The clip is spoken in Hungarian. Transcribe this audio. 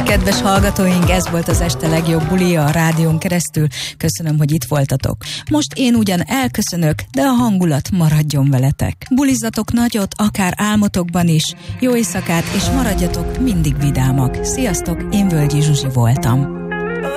Kedves hallgatóink, ez volt az este legjobb bulia a rádión keresztül. Köszönöm, hogy itt voltatok. Most én ugyan elköszönök, de a hangulat maradjon veletek. Bulizzatok nagyot, akár álmotokban is. Jó éjszakát, és maradjatok mindig vidámak. Sziasztok, én Völgyi Zsuzsi voltam.